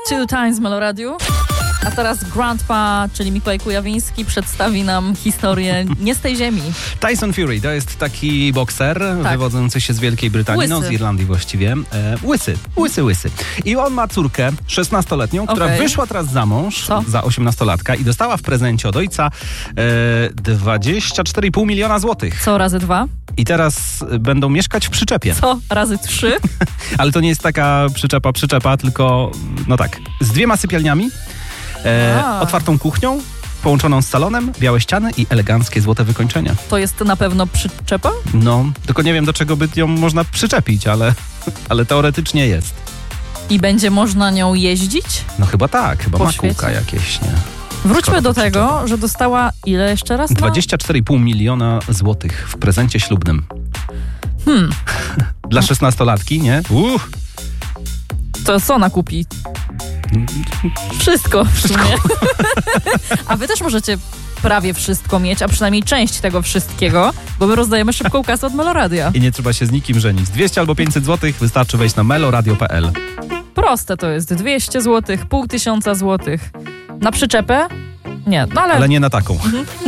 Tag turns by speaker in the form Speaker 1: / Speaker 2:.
Speaker 1: Two Times Meloradiu. A teraz Grandpa, czyli Mikołaj Kujawiński, przedstawi nam historię nie z tej ziemi.
Speaker 2: Tyson Fury to jest taki bokser wywodzący się z Wielkiej Brytanii, z Irlandii właściwie. Łysy. I on ma córkę 16-letnią, która wyszła teraz za mąż za 18-latka i dostała w prezencie od ojca 24,5 miliona złotych.
Speaker 1: Co razy 2?
Speaker 2: I teraz będą mieszkać w przyczepie.
Speaker 1: Co razy 3?
Speaker 2: Ale to nie jest taka przyczepa, tylko z 2 sypialniami, otwartą kuchnią, połączoną z salonem, białe ściany i eleganckie złote wykończenia.
Speaker 1: To jest na pewno przyczepa?
Speaker 2: No, tylko nie wiem, do czego by ją można przyczepić, ale teoretycznie jest.
Speaker 1: I będzie można nią jeździć?
Speaker 2: No chyba tak, chyba ma kółka jakieś, nie?
Speaker 1: Wróćmy do tego, że dostała ile jeszcze raz?
Speaker 2: 24,5 miliona złotych w prezencie ślubnym. Dla 16-latki, nie?
Speaker 1: To co ona kupi? Wszystko w sumie. A wy też możecie prawie wszystko mieć, a przynajmniej część tego wszystkiego, bo my rozdajemy szybką kasę od Meloradia.
Speaker 2: I nie trzeba się z nikim żenić. 200 albo 500 złotych wystarczy wejść na meloradio.pl.
Speaker 1: Proste to jest. 200 złotych, 500 złotych. Na przyczepę? Nie, ale...
Speaker 2: Ale nie na taką.